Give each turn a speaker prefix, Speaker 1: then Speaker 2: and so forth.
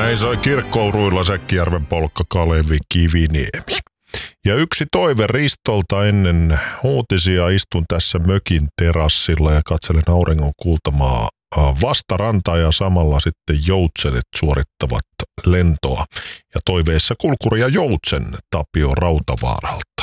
Speaker 1: Näin soi kirkkouruilla Säkkijärven Polkka Kalevi Kiviniemi. Ja yksi toive Ristolta ennen uutisia. Istun tässä mökin terassilla ja katselen auringon kultamaa vastarantaa ja samalla sitten joutsenet suorittavat lentoa. Ja toiveessa kulkuri ja joutsen Tapio Rautavaaralta.